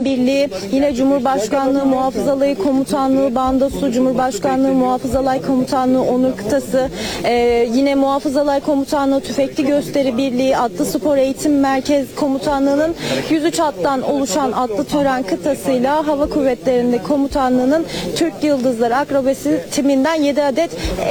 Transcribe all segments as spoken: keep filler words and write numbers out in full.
Birliği, yine Cumhurbaşkanlığı Muhafızalay Komutanlığı Bandosu, Cumhurbaşkanlığı Muhafızalay Komutanlığı Onur Kıtası, e, yine Muhafızalay Komutanlığı Tüfekli Gösteri Birliği, Atlı Spor Eğitim Merkez Komutanlığı'nın yüz üç attan oluşan atlı tören kıtasıyla Hava Kuvvetleri'nde Komutanlığı'nın Türk Yıldızları Akrobasi timinden yedi adet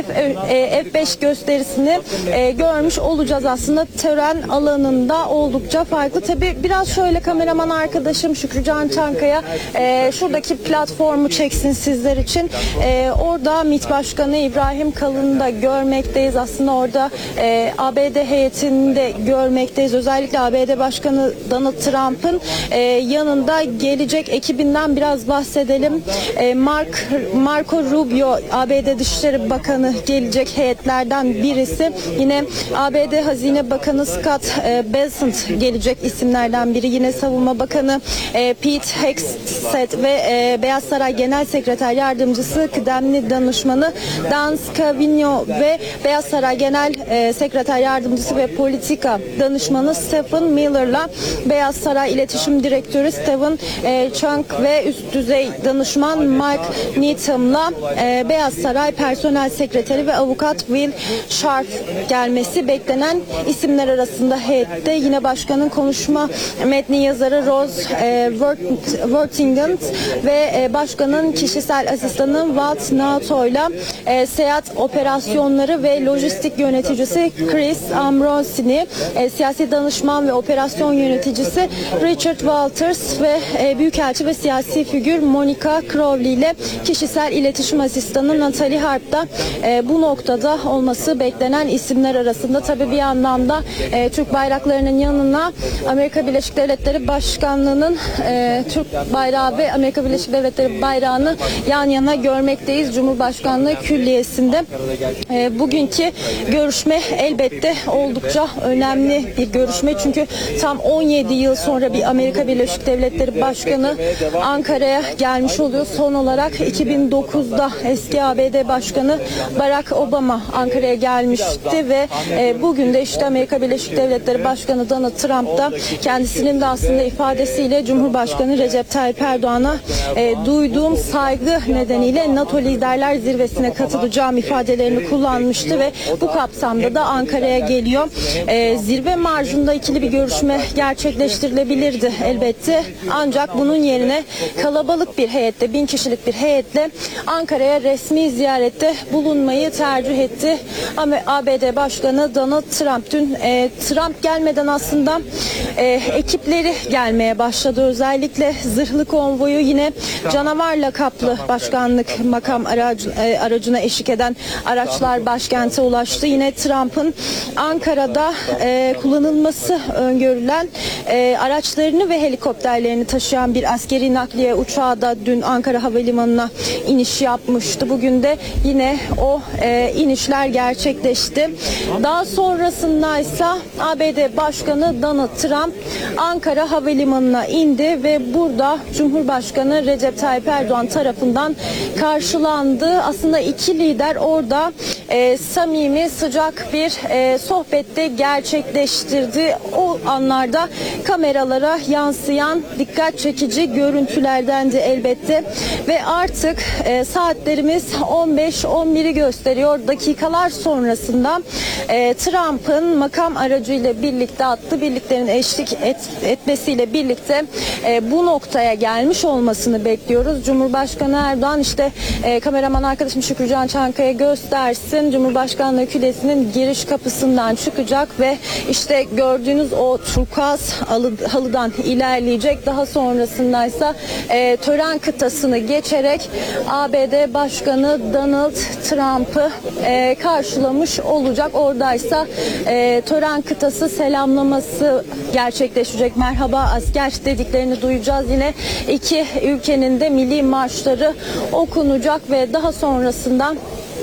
F beş gösterisini e, görmüş olacağız. Aslında tören alanında oldukça farklı. Tabi biraz şöyle kameraman arkadaşım Şükrücan Çankaya e, şuradaki platformu çeksin sizler için. E, orada MİT Başkanı İbrahim Kalın'ı da görmekteyiz. Aslında orada e, A B D heyetini de görmekteyiz. Özellikle A B D Başkanı Donald Trump'ın e, yanında gelecek ekibinden biraz bahsedelim. E, Mark, Marco Rubio, A B D Dışişleri Bakanı gelecek heyetlerden birisi. Yine A B D Hazine Bakanı Scott e, Bessent gelecek isimlerden biri. Yine Savunma Bakanı e, Pete Hegseth ve e, Beyaz Saray Genel Sekreter Yardımcısı kıdemli danışmanı Dan Scavino ve Beyaz Saray Genel e, Sekreter Yardımcısı ve Politika Danışmanı Stephen Miller'la Beyaz Saray İletişim Direktörü Stephen e, Chung ve üst düzey danışman Mike Needham'la e, Beyaz Saray Personel Sekreteri ve Avukat Will Sharp gelmesi beklenen isimler arasında heyette. Yine başkanın konuşma metni yazarı Rose e, Worthington ve e, başkanın kişisel asistanı Walt Nato'yla e, seyahat operasyonları ve lojistik yöneticisi Chris Ambrosini, e, siyasi danışman ve operasyon yöneticisi Richard Walters ve e, büyükelçi ve siyasi figür Monica Crowley ile kişisel iletişim asistanı Natalie Harp da e, bu noktada olması beklenen isimler arasında. Tabii bir yandan da e, Türk bayraklarının yanına Amerika Birleşik Devletleri Başkanlığı'nın e, Türk bayrağı ve Amerika Birleşik Devletleri bayrağını yan yana görmekteyiz Cumhurbaşkanlığı Külliyesi'nde. E, bugünkü görüşme elbette oldukça önemli bir görüşme. Çünkü tam on yedi yıl sonra bir Amerika Birleşik Devletleri Başkanı Ankara'ya gelmiş oluyor. Son olarak iki bin dokuzda eski A B D Başkanı Barack Obama Ankara'ya gelmişti ve e, bugün de işte Amerika Birleşik Devletleri Başkanı Donald Trump da kendisinin de aslında ifadesiyle Cumhurbaşkanı Recep Tayyip Erdoğan'a e, duyduğum saygı nedeniyle NATO Liderler Zirvesi'ne katılacağım ifadelerini kullanmıştı ve bu kapsamda da Ankara'ya geliyor. E, zirve marjında ikili bir görüşme gerçekleştirilebilirdi elbette. Ancak bunun yerine kalabalık bir heyetle, bin kişilik bir heyetle Ankara'ya resmi ziyarette bulunmayı tercih etti. Ama A B D Başkanı Donald Trump dün e, Trump gelmeden aslında e, ekipleri gelmeye başladı. Özellikle zırhlı konvoyu yine canavarla kaplı başkanlık makam aracı, e, aracına eşlik eden araçlar başkente ulaştı. Yine Trump'ın Ankara'da e, kullanılması öngörülen e, araçlarını ve helikopterlerini taşıyan bir askeri nakliye uçağı da dün Ankara Havalimanı'na iniş yapmıştı. Bugün de yine o e, inişler gerçekleşti. Daha sonrasında ise A B D Başkanı Donald Trump Ankara Havalimanı'na indi ve burada Cumhurbaşkanı Recep Tayyip Erdoğan tarafından karşılandı. Aslında iki lider orada e, samimi, sıcak bir e, sohbette gerçekleştirdi. O anlarda kameralara yansıyan dikkat çekici görüntülerdendi elbette ve artık e, saatlerimiz on beş on biri gösteriyor. Dakikalar sonrasında e, Trump'ın makam aracıyla birlikte atlı birliklerin eşlik et, etmesiyle birlikte e, bu noktaya gelmiş olmasını bekliyoruz. Cumhurbaşkanı Erdoğan işte e, kameraman arkadaşım Şükrücan Çankaya göstersin. Cumhurbaşkanlığı Külliyesi'nin giriş kapısından çıkacak ve işte gördüğünüz o turkuaz halı, halıdan ilerleyecek. Daha sonrasında ise e, tören kıtasını geçerek A B D Başkanı Donald Trump'ı e, karşılamış olacak. Oradaysa e, tören kıtası selamlaması gerçekleşecek. Merhaba asker dediklerini duyacağız. Yine iki ülkenin de milli marşları okunacak ve daha sonrasında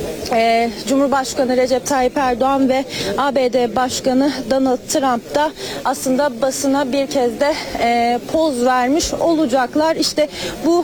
Ee, Cumhurbaşkanı Recep Tayyip Erdoğan ve A B D Başkanı Donald Trump da aslında basına bir kez de e, poz vermiş olacaklar. İşte bu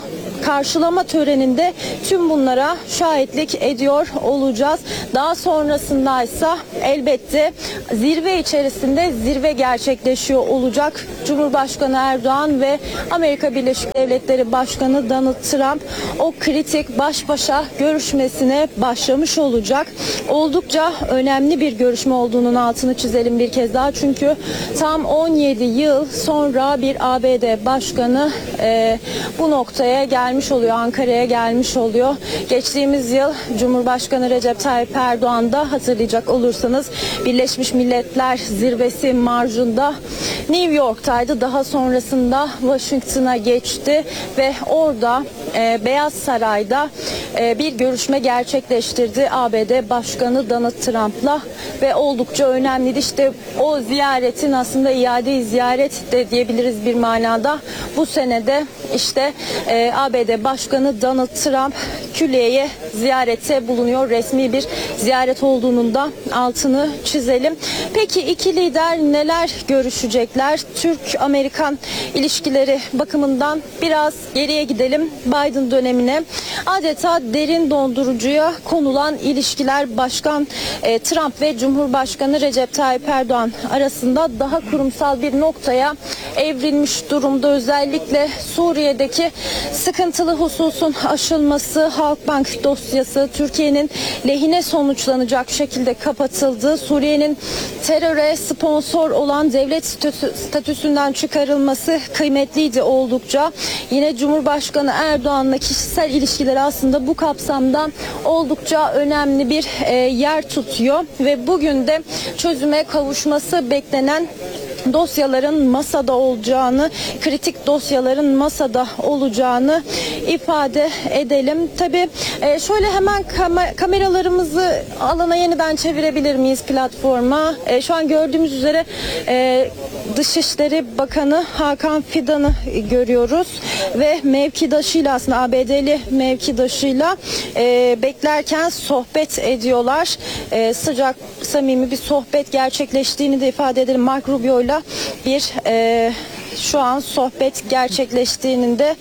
karşılama töreninde tüm bunlara şahitlik ediyor olacağız. Daha sonrasında ise elbette zirve içerisinde zirve gerçekleşiyor olacak. Cumhurbaşkanı Erdoğan ve Amerika Birleşik Devletleri Başkanı Donald Trump o kritik baş başa görüşmesine başlamış olacak. Oldukça önemli bir görüşme olduğunun altını çizelim bir kez daha. Çünkü tam on yedi yıl sonra bir A B D Başkanı e, bu noktaya gelmiş oluyor, Ankara'ya gelmiş oluyor. Geçtiğimiz yıl Cumhurbaşkanı Recep Tayyip Erdoğan da hatırlayacak olursanız Birleşmiş Milletler Zirvesi marjında New York'taydı. Daha sonrasında Washington'a geçti ve orada e, Beyaz Saray'da e, bir görüşme gerçekleştirdi A B D Başkanı Donald Trump'la ve oldukça önemliydi. İşte o ziyaretin aslında iade-i ziyaret de diyebiliriz bir manada. Bu senede işte e, A B D Başkanı Donald Trump külliyeye ziyarette bulunuyor. Resmi bir ziyaret olduğunun da altını çizelim. Peki iki lider neler görüşecekler? Türk-Amerikan ilişkileri bakımından biraz geriye gidelim. Biden dönemine adeta derin dondurucuya konulan ilişkiler Başkan e, Trump ve Cumhurbaşkanı Recep Tayyip Erdoğan arasında daha kurumsal bir noktaya evrilmiş durumda. Özellikle Suriye'deki sıkıntılı hususun aşılması, Halkbank dosyası Türkiye'nin lehine sonuçlanacak şekilde kapatıldı. Suriye'nin teröre sponsor olan devlet statüsünden çıkarılması kıymetliydi oldukça. Yine Cumhurbaşkanı Erdoğan'la kişisel ilişkileri aslında bu kapsamda oldukça önemli bir e, yer tutuyor ve bugün de çözüme kavuşması beklenen dosyaların masada olacağını, kritik dosyaların masada olacağını ifade edelim. Tabii e, şöyle hemen kam- kameralarımızı alana yeniden çevirebilir miyiz platforma? E, şu an gördüğümüz üzere e, Dışişleri Bakanı Hakan Fidan'ı görüyoruz ve mevkidaşıyla aslında A B D'li mevkidaşıyla e, beklerken sohbet ediyorlar. E, sıcak, samimi bir sohbet gerçekleştiğini de ifade edelim. Marco Rubio'yla bir e, şu an sohbet gerçekleştiğinin de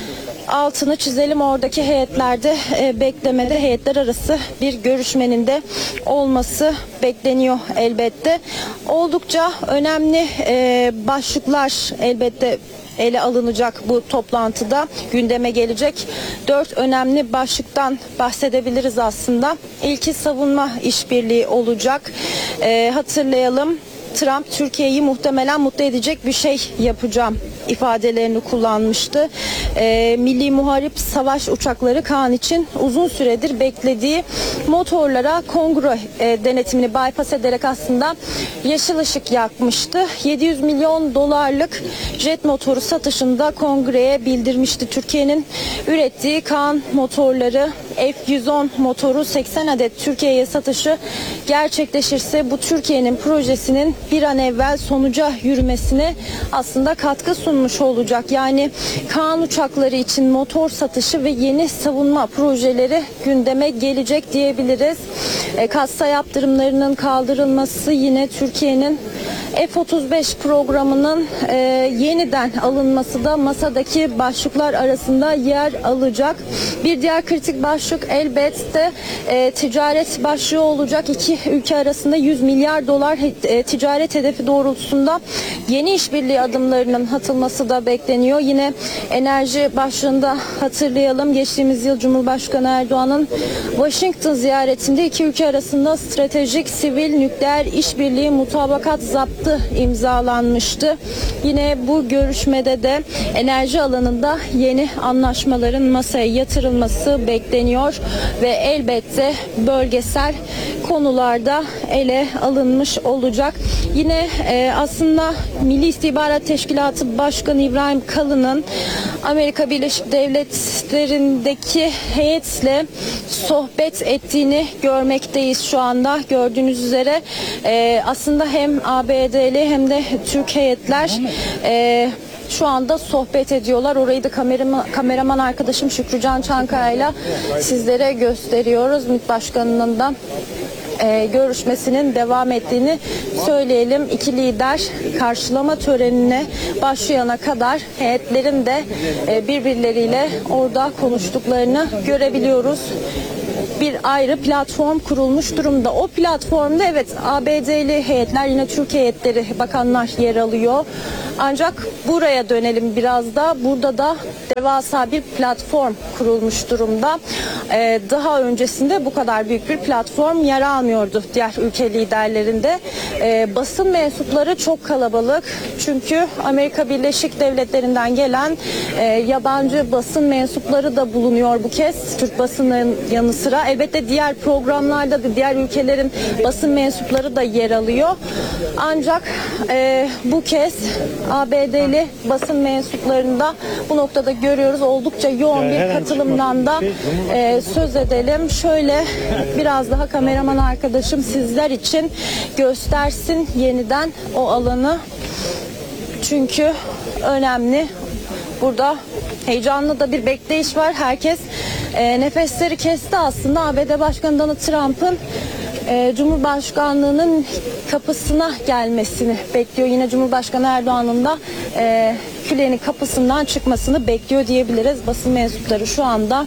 altını çizelim. Oradaki heyetlerde e, beklemede heyetler arası bir görüşmenin de olması bekleniyor elbette. Oldukça önemli e, başlıklar elbette ele alınacak bu toplantıda, gündeme gelecek. Dört önemli başlıktan bahsedebiliriz aslında. İlki savunma işbirliği olacak. E, hatırlayalım. Trump Türkiye'yi muhtemelen mutlu edecek bir şey yapacağım ifadelerini kullanmıştı. E, Milli Muharip Savaş Uçakları Kaan için uzun süredir beklediği motorlara kongre e, denetimini bypass ederek aslında yeşil ışık yakmıştı. yedi yüz milyon dolarlık jet motoru satışında kongreye bildirmişti. Türkiye'nin ürettiği Kaan motorları F yüz on motoru seksen adet Türkiye'ye satışı gerçekleşirse bu Türkiye'nin projesinin bir an evvel sonuca yürümesine aslında katkı sunmuş olacak. Yani Kaan uçakları için motor satışı ve yeni savunma projeleri gündeme gelecek diyebiliriz. E, kassa yaptırımlarının kaldırılması yine Türkiye'nin F otuz beş programının e, yeniden alınması da masadaki başlıklar arasında yer alacak. Bir diğer kritik başlık elbette e, ticaret başlığı olacak. İki ülke arasında yüz milyar dolar e, ticaret hedefi doğrultusunda yeni işbirliği adımlarının atılması da bekleniyor. Yine enerji başlığında hatırlayalım. Geçtiğimiz yıl Cumhurbaşkanı Erdoğan'ın Washington ziyaretinde iki ülke arasında stratejik sivil nükleer işbirliği mutabakat zaptı imzalanmıştı. Yine bu görüşmede de enerji alanında yeni anlaşmaların masaya yatırılması bekleniyor ve elbette bölgesel konularda ele alınmış olacak. Yine e, aslında Milli İstihbarat Teşkilatı Başkanı İbrahim Kalın'ın Amerika Birleşik Devletleri'ndeki heyetle sohbet ettiğini görmekteyiz şu anda. Gördüğünüz üzere e, aslında hem A B D'li hem de Türk heyetler e, şu anda sohbet ediyorlar. Orayı da kameraman, kameraman arkadaşım Şükrücan Çankaya'yla sizlere gösteriyoruz. MİT Başkanı'nın da e, görüşmesinin devam ettiğini söyleyelim. İki lider karşılama törenine başlayana kadar heyetlerin de e, birbirleriyle orada konuştuklarını görebiliyoruz. Bir ayrı platform kurulmuş durumda. O platformda evet A B D'li heyetler, yine Türkiye heyetleri, bakanlar yer alıyor. Ancak buraya dönelim biraz da. Burada da devasa bir platform kurulmuş durumda. Ee, daha öncesinde bu kadar büyük bir platform yer almıyordu diğer ülke liderlerinde. Ee, basın mensupları çok kalabalık. Çünkü Amerika Birleşik Devletleri'nden gelen e, yabancı basın mensupları da bulunuyor bu kez. Türk basının yanı sıra. Elbette diğer programlarda da diğer ülkelerin basın mensupları da yer alıyor. Ancak e, bu kez A B D'li basın mensuplarını da bu noktada görüyoruz. Oldukça yoğun bir katılımdan da e, söz edelim. Şöyle biraz daha kameraman arkadaşım sizler için göstersin yeniden o alanı. Çünkü önemli. Burada heyecanlı da bir bekleyiş var. Herkes e, nefesleri kesti aslında. A B D Başkanı Donald Trump'ın e, Cumhurbaşkanlığının kapısına gelmesini bekliyor. Yine Cumhurbaşkanı Erdoğan'ın da e, küleğinin kapısından çıkmasını bekliyor diyebiliriz. Basın mensupları şu anda,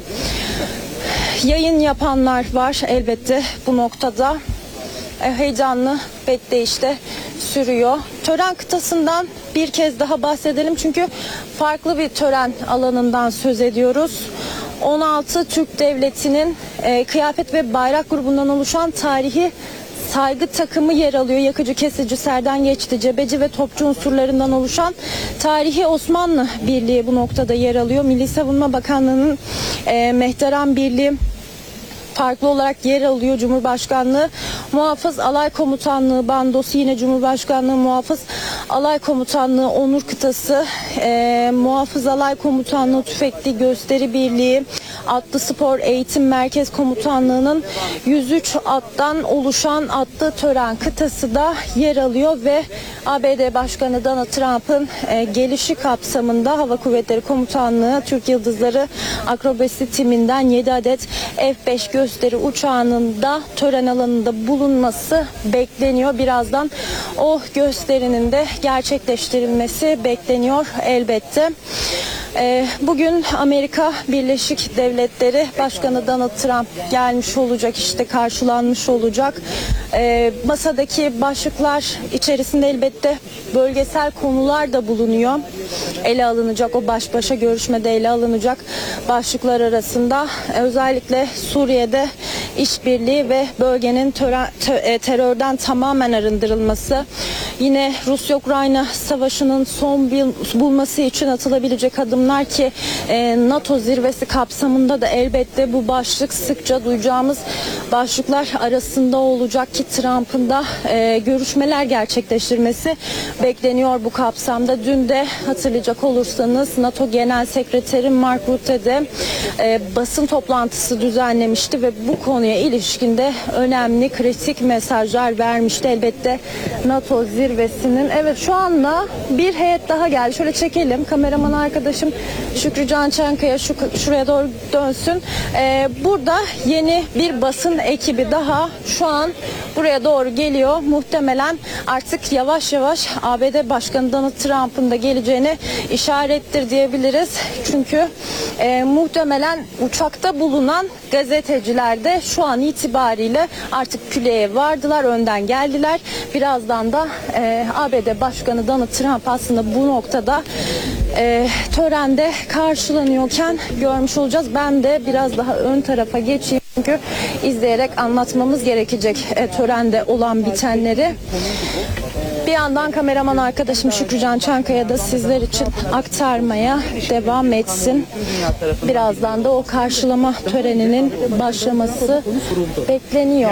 yayın yapanlar var elbette bu noktada. E, heyecanlı bekleyişte sürüyor. Tören kıtasından bir kez daha bahsedelim çünkü farklı bir tören alanından söz ediyoruz. on altı Türk Devleti'nin e, kıyafet ve bayrak grubundan oluşan tarihi saygı takımı yer alıyor. Yakıcı, kesici, serden geçti, cebeci ve topçu unsurlarından oluşan tarihi Osmanlı Birliği bu noktada yer alıyor. Milli Savunma Bakanlığı'nın e, Mehteran Birliği farklı olarak yer alıyor. Cumhurbaşkanlığı Muhafız Alay Komutanlığı bandosu, yine Cumhurbaşkanlığı Muhafız Alay Komutanlığı Onur Kıtası, e, Muhafız Alay Komutanlığı Tüfekli Gösteri Birliği, Atlı Spor Eğitim Merkez Komutanlığı'nın yüz üç attan oluşan atlı tören kıtası da yer alıyor ve A B D Başkanı Donald Trump'ın e, gelişi kapsamında Hava Kuvvetleri Komutanlığı Türk Yıldızları Akrobasi timinden yedi adet F beş gösteri uçağının da tören alanında bulunması bekleniyor. Birazdan o gösterinin de gerçekleştirilmesi bekleniyor elbette. Bugün Amerika Birleşik Devletleri Başkanı Donald Trump gelmiş olacak, işte karşılanmış olacak. Masadaki başlıklar içerisinde elbette bölgesel konular da bulunuyor. Ele alınacak, o baş başa görüşmede ele alınacak başlıklar arasında özellikle Suriye'de işbirliği ve bölgenin töre, tö, terörden tamamen arındırılması, yine Rusya-Ukrayna savaşının son bulması için atılabilecek adımlar ki e, NATO zirvesi kapsamında da elbette bu başlık sıkça duyacağımız başlıklar arasında olacak ki Trump'ın da e, görüşmeler gerçekleştirmesi bekleniyor bu kapsamda. Dün de hatırlayacak olursanız NATO Genel Sekreteri Mark Rutte de e, basın toplantısı düzenlemişti ve bu konuya ilişkinde önemli kritik mesajlar vermişti. Elbette NATO zirvesinin, evet şu anda bir heyet daha geldi. Şöyle çekelim. Kameraman arkadaşım Şükrü Can Çankaya şu, şuraya doğru dönsün. Ee, burada yeni bir basın ekibi daha şu an buraya doğru geliyor. Muhtemelen artık yavaş yavaş A B D Başkanı Donald Trump'ın da geleceğine işarettir diyebiliriz. Çünkü e, muhtemelen uçakta bulunan gazeteciler de şu an itibariyle artık küleğe vardılar, önden geldiler. Birazdan da e, A B D Başkanı Donald Trump aslında bu noktada e, törende karşılanıyorken görmüş olacağız. Ben de biraz daha ön tarafa geçeyim çünkü izleyerek anlatmamız gerekecek e, törende olan bitenleri. Bir yandan kameraman arkadaşım Şükrücan Çankaya da sizler için aktarmaya devam etsin. Birazdan da o karşılama töreninin başlaması bekleniyor.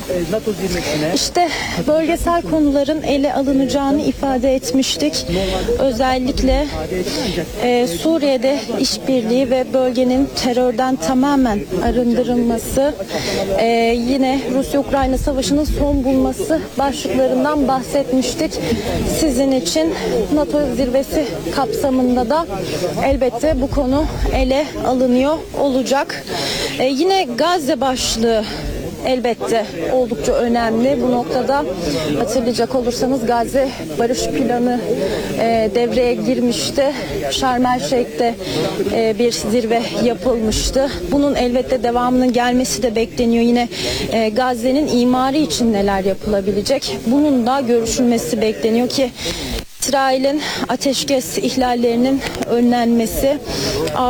İşte bölgesel konuların ele alınacağını ifade etmiştik. Özellikle e, Suriye'de işbirliği ve bölgenin terörden tamamen arındırılması, e, yine Rusya-Ukrayna savaşının son bulması başlıklarından bahsetmiştik. Sizin için NATO zirvesi kapsamında da elbette bu konu ele alınıyor olacak. Ee, yine Gazze başlığı elbette oldukça önemli. Bu noktada hatırlayacak olursanız Gazze Barış Planı e, devreye girmişti. Şarm El Şeyh'te e, bir zirve yapılmıştı. Bunun elbette devamının gelmesi de bekleniyor. Yine e, Gazze'nin imarı için neler yapılabilecek? Bunun da görüşülmesi bekleniyor ki İsrail'in ateşkes ihlallerinin önlenmesi,